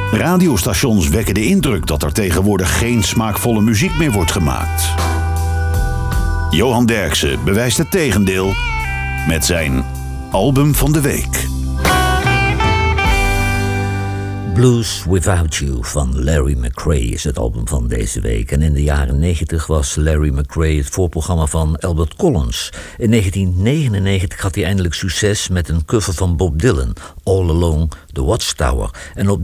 Radiostations wekken de indruk dat er tegenwoordig geen smaakvolle muziek meer wordt gemaakt. Johan Derksen bewijst het tegendeel met zijn album van de week. Blues Without You van Larry McRae is het album van deze week. En in de jaren 90 was Larry McRae het voorprogramma van Albert Collins. In 1999 had hij eindelijk succes met een cover van Bob Dylan, All Along the Watchtower. En op